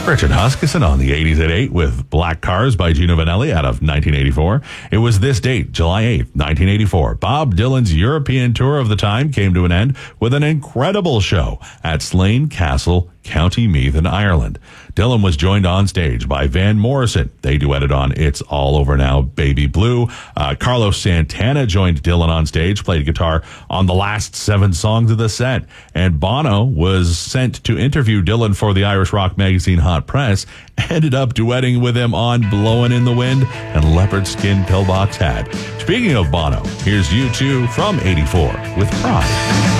Richard Huskisson on the 80s at 8 with Black Cars by Gino Vanelli out of 1984. It was this date, July 8th, 1984. Bob Dylan's European tour of the time came to an end with an incredible show at Slane Castle, County Meath in Ireland. Dylan was joined on stage by Van Morrison. They duetted on It's All Over Now, Baby Blue. Carlos Santana joined Dylan on stage, played guitar on the last 7 songs of the set. And Bono was sent to interview Dylan for the Irish rock magazine Hot Press, ended up duetting with him on Blowin' in the Wind and Leopard Skin Pillbox Hat. Speaking of Bono, here's U2 from 84 with Pride.